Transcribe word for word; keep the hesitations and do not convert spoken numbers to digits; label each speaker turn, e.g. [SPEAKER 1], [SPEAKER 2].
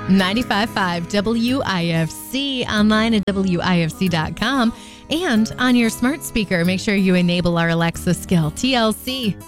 [SPEAKER 1] ninety-five point five W I F C, online at W I F C dot com, and on your smart speaker. Make sure you enable our Alexa skill, T L C.